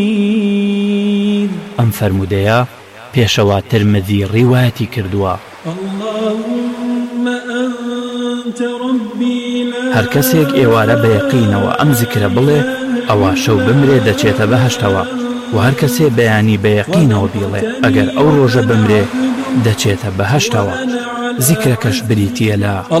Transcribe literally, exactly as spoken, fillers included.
ئەم فەرمودەیە پێشەوە ترمذی ڕیوایەتی کردووە. هەر کەسێک ئێوارە بە یەقینەوە ئەم زیکرە بڵێ ئەوە شەو بمرێ دەچێتە بەهەشتەوە، و هەر کەسێ بەیانی بە یەقینەوە بیڵێ ئەگەر ئەو ڕۆژە بمرێ دەچێتە بەهەشتەوە. زیکرەکەش بریتیە لە